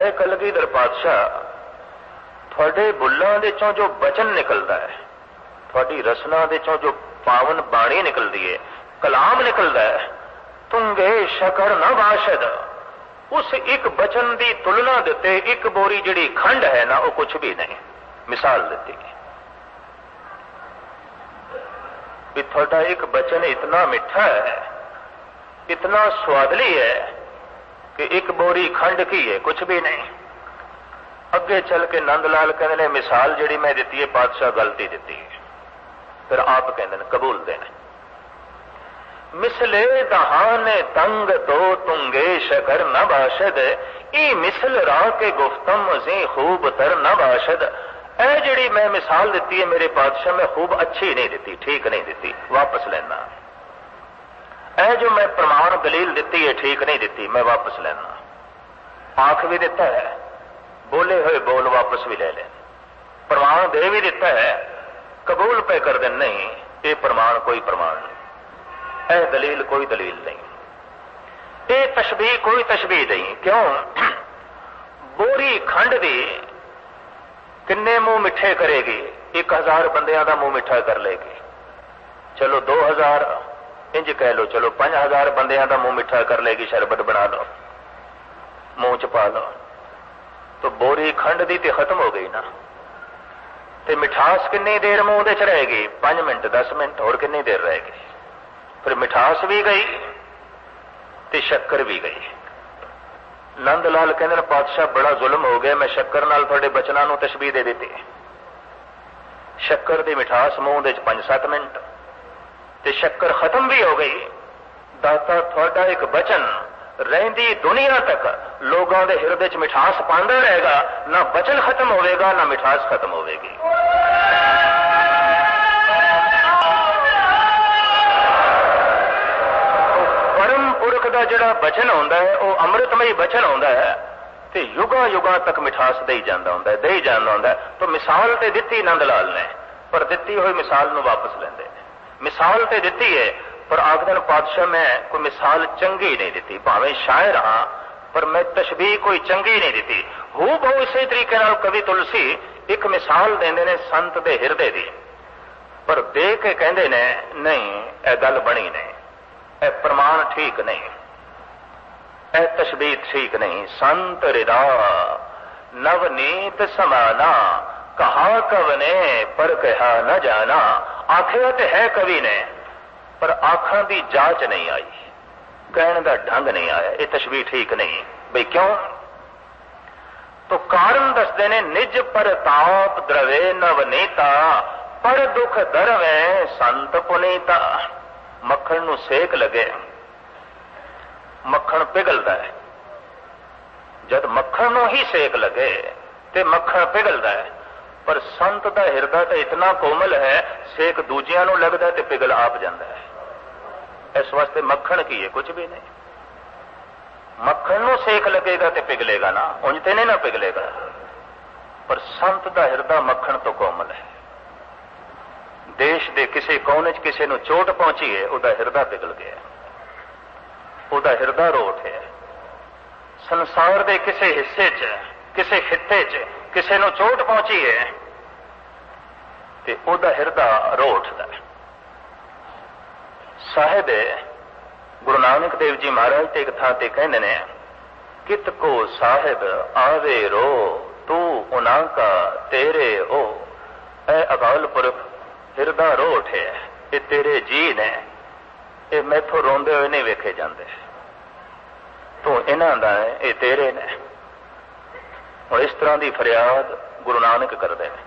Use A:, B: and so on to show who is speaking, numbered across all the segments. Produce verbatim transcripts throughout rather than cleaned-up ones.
A: कलगीधर पातशाह थोड़े बुल्लां दे चों जो बचन निकलता है, थोड़ी रसना दे चों जो पावन बाणी निकलती है, कलाम निकलता है, तुंगे शकर न बाशद, उस एक बचन की तुलना देते एक बोरी जिहड़ी खंड है ना, वो कुछ भी नहीं। मिसाल देती भी थोड़ा एक बचन इतना मिठा है, इतना स्वादली है कि एक बोरी खंड की है, कुछ भी नहीं। अगे चल के नंद लाल कहते ने मिसाल जिहड़ी मैं दी है पातशाह गलती दी है, फिर आप कहते हैं कबूल देने। मिसले दहाने तंग तो तुंगे शकर न बाशद, ई मिसल राह के गुफ्तम से खूब तर न बाशद। ए जिहड़ी मैं मिसाल दी है मेरे पातशाह, मैं खूब अच्छी नहीं दी, ठीक नहीं दी, वापस लेना। ए जो मैं प्रमाण दलील दी है ठीक नहीं दी, मैं वापस लेना। आख भी दिता है, बोले हुए बोल वापस भी ले लें, प्रमाण दे भी दिता है, कबूल पे कर दें, नहीं ये प्रमाण कोई प्रमाण नहीं, ए दलील कोई दलील नहीं, ये तशबीह कोई तशबीह नहीं। क्यों? बोरी खंड दी किन्ने मुंह मिठे करेगी? एक हजार बंदियां का मुंह मिठा कर लेगी। चलो दो हजार इंज कह लो, चलो पांच हजार बंदियां का मुंह मिठा कर लेगी, शरबत बना लो, मुंह च पा लो, तो बोरी खंड दी ते खत्म हो गई ना। ते मिठास कितनी देर मुंह दे च रहेगी? पांच मिनट दस मिनट, और कितनी देर रहेगी? फिर मिठास भी गई ते शक्कर भी गई। नंद लाल कहते पातशाह बड़ा जुल्म हो गया, मैं शक्कर नाल थोड़े बचनां नूं तशबीह दे दी। शक्कर दी मिठास मुंह दे च पांच सत्त मिनट ते शक्कर खत्म भी हो गई। दाता थोड़ा एक बचन रहिंदी दुनिया तक लोगों के हिरदे च मिठास पांदा रहेगा, ना बचन खत्म होवेगा ना मिठास खत्म होवेगी। परम पुरख का जिहड़ा बचन होंदा है वो अमृतमयी बचन होंदा है ते युगां युगां तक मिठास दे ही जांदा होंदा है, दे ही जांदा होंदा है। तो मिसाल ते दित्ती नंद लाल ने, पर दित्ती हुई मिसाल नूं वापस लैंदे ने। मिसाल ते दित्ती है पर आखदन पातशाह मैं कोई मिसाल चंगी नहीं दी, भावें शायर हाँ पर मैं तशबीह कोई चंगी नहीं दी। हू बहु इसी तरीके नाल कवि तुलसी एक मिसाल देंदे ने संत दे हिरदे दी, पर दे के कहंदे ने नहीं ए गल बनी नहीं, ए प्रमाण ठीक नहीं, ए तशबीह ठीक नहीं। संत हृदा नवनीत समाना, कहा कवने पर कहा न जाना। आखिया तो है कवि ने पर आंखों की जांच नहीं आई, कहने का ढंग नहीं आया, ये तशबीह ठीक नहीं। भाई क्यों? तो कारण दसदे ने निज परताप द्रवे नवनीता, पर दुख दरवे संत पुनीता। मक्खन नूं सेक लगे, मक्खन पिघलता है, जब मक्खन नूं ही सेक लगे ते मक्खन पिघलता है, पर संत का हिरदा तो इतना कोमल है, सेक दूजियां नूं लगदा ते पिघल आप जाता है। इस वास्ते मक्खन की है कुछ भी नहीं। मक्खन नूं सेक लगेगा तो पिघलेगा ना, उंज ते नहीं ना पिघलेगा, पर संत का हिरदा मक्खन तो कोमल है। देश के किसी कोने च किसी नूं चोट पहुंची है, उहदा हिरदा पिघल गया, उहदा हिरदा रोट है। संसार के किसी हिस्से च किसी खिते च किसी नूं चोट पहुंची है ते उहदा हिरदा रो उठदा है। साहिब गुरु नानक देव जी महाराज ते एक थां ते कहंदे ने, कित को साहिब आवे रो तू उना का तेरे ओ। ए अकाल पुरख हिरदा रो उठे, ये तेरे जी ने, ये मैथों रोंदे हुए नहीं वेखे जाते, तू इन्हां दा है, ये तेरे ने। और इस तरह की फरियाद गुरु नानक करते हैं।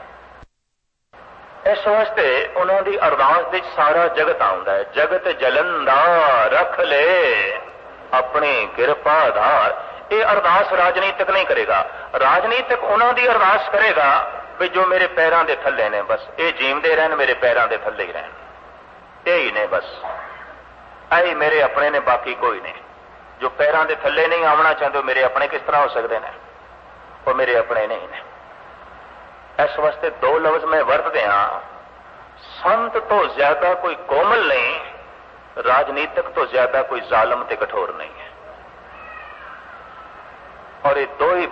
A: इस वास्ते उन्होंने अरदास विच सारा जगत आउंदा है। जगत जलंदा रख ले अपनी किरपा धार। ये अरदास राजनीतिक नहीं करेगा, राजनीतिक उन्होंने अरदास करेगा भी जो मेरे पैरों के थले ने, बस ये जीवते रहन, मेरे पैरों के थले ही रहन, यही ने बस, आई मेरे अपने ने, बाकी कोई नहीं। जो पैरों के थले नहीं आना चाहते मेरे अपने किस तरह हो सकते हैं? वो मेरे अपने नहीं ने। इस वास्ते दो लफ्ज मैं वरतदे हां, संत तो ज्यादा कोई कोमल नहीं, राजनीतिक तो ज्यादा कोई जालम ते कठोर नहीं है। और ये दो ही